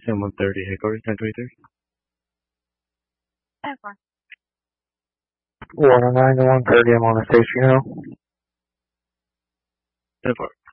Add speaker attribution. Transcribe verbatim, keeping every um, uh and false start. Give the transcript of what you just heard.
Speaker 1: ten one thirty, headquarters, ten twenty-three.
Speaker 2: ten four.
Speaker 3: one oh nine to one thirty, I'm on the station now.
Speaker 1: ten four.